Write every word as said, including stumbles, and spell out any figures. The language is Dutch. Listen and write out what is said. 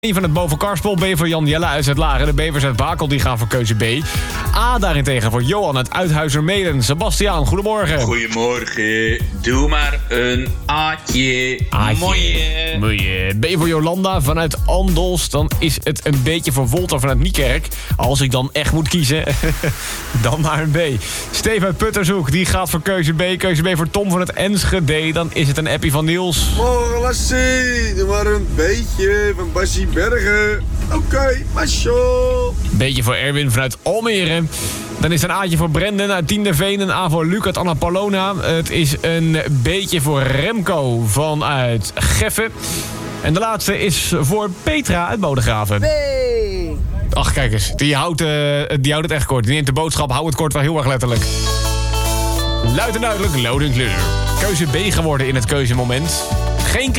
Van het Bovenkarspel, B voor Jan Jelle uit het Laren. De Bevers uit Bakel die gaan voor keuze B. A daarentegen voor Johan uit Uithuizermeden. Sebastiaan, goedemorgen. Goedemorgen. Doe maar een Aatje. Mooie. Mooie. B voor Jolanda vanuit Andos. Dan is het een beetje voor Wolter vanuit Niekerk. Als ik dan echt moet kiezen, dan maar een B. Steve uit Puttershoek, die gaat voor keuze B. Keuze B voor Tom van het Enschede. Dan is het een appie van Niels. Morgen Lassie, doe maar een beetje van Bassie Bergen. Oké, okay, Masjo. Beetje voor Erwin vanuit Almere. Dan is het een A'tje voor Brendan uit Tienderveen. Een A voor Luc uit Annapolona. Het is een beetje voor Remco vanuit Geffen. En de laatste is voor Petra uit Bodegraven. Nee. Ach, kijk eens. Die houdt, uh, die houdt het echt kort. Die neemt de boodschap, hou het kort wel heel erg letterlijk. Luid en duidelijk, load en kleur. Keuze B geworden in het keuzemoment. Geen